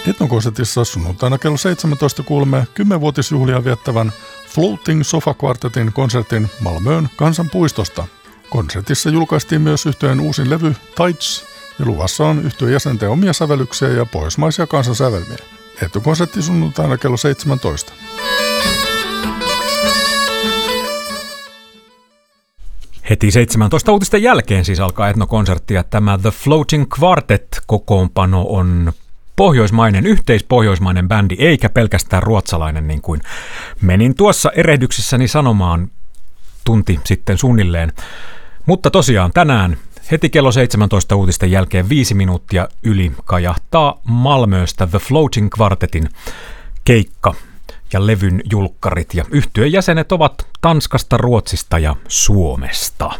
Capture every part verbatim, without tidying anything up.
Etnokonsertissa sunnuntaina kello seitsemäntoista kuulemme kymmenvuotisjuhlia viettävän Floating Sofa Quartetin konsertin Malmöön kansanpuistosta. Konsertissa julkaistiin myös yhtyeen uusin levy Tides ja luvassa on yhtyeen jäsenten omia sävellyksiä ja pohjoismaisia kansansävelmiä. Etnokonsertti sunnuntaina kello seitsemäntoista. Heti seitsemäntoista uutisten jälkeen siis alkaa etnokonsertti ja tämä The Floating Quartet-kokoonpano on pohjoismainen, yhteispohjoismainen bändi, eikä pelkästään ruotsalainen, niin kuin menin tuossa erehdyksissäni sanomaan tunti sitten suunnilleen. Mutta tosiaan tänään heti kello seitsemäntoista uutisten jälkeen viisi minuuttia yli kajahtaa Malmöstä The Floating Quartetin keikka ja levyn julkkarit. Ja yhtyeen jäsenet ovat Tanskasta, Ruotsista ja Suomesta.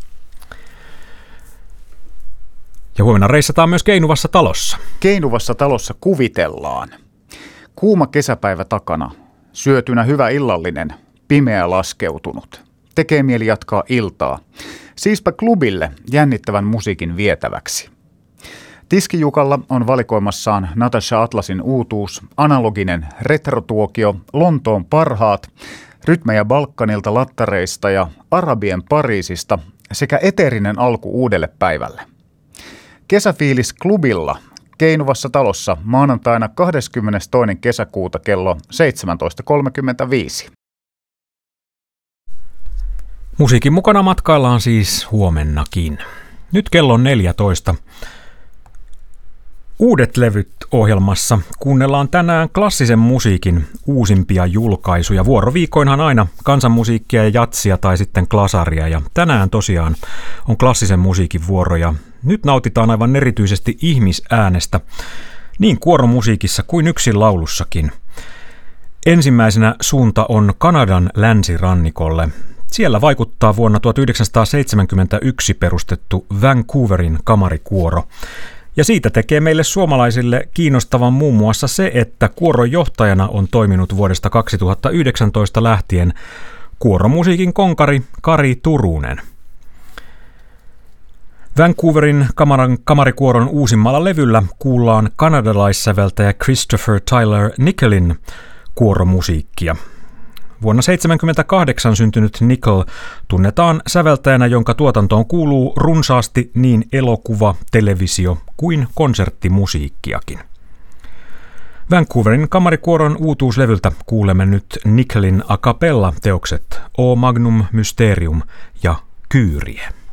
Ja huomenna reissataan myös Keinuvassa talossa. Keinuvassa talossa kuvitellaan. Kuuma kesäpäivä takana, syötynä hyvä illallinen, pimeä laskeutunut. Tekee mieli jatkaa iltaa. Siispä klubille jännittävän musiikin vietäväksi. Tiskijukalla on valikoimassaan Natasha Atlasin uutuus, analoginen retrotuokio, Lontoon parhaat, rytmejä Balkanilta lattareista ja Arabien Pariisista sekä eteerinen alku uudelle päivälle. Kesäfiilis klubilla Keinuvassa talossa maanantaina kahdeskymmenestoinen kesäkuuta kello seitsemäntoista kolmekymmentäviisi. Musiikin mukana matkaillaan siis huomennakin. Nyt kello on neljätoista. Uudet levyt ohjelmassa kuunnellaan tänään klassisen musiikin uusimpia julkaisuja. Vuoroviikoinhan aina kansanmusiikkia ja jatsia tai sitten klasaria. Ja tänään tosiaan on klassisen musiikin vuoro ja nyt nautitaan aivan erityisesti ihmisäänestä niin kuoromusiikissa kuin yksin laulussakin. Ensimmäisenä suunta on Kanadan länsirannikolle. Siellä vaikuttaa vuonna tuhatyhdeksänsataaseitsemänkymmentäyksi perustettu Vancouverin kamarikuoro. Ja siitä tekee meille suomalaisille kiinnostavan muun muassa se, että kuoron johtajana on toiminut vuodesta kaksituhattayhdeksäntoista lähtien kuoromusiikin konkari Kari Turunen. Vancouverin kamaran, kamarikuoron uusimmalla levyllä kuullaan kanadalaissäveltäjä Christopher Tyler Nicholin kuoromusiikkia. Vuonna tuhatyhdeksänsataaseitsemänkymmentäkahdeksan syntynyt Nicol tunnetaan säveltäjänä, jonka tuotantoon kuuluu runsaasti niin elokuva, televisio kuin konserttimusiikkiakin. Vancouverin kamarikuoron uutuuslevyltä kuulemme nyt Nicolin a cappella-teokset O Magnum Mysterium ja Kyrie.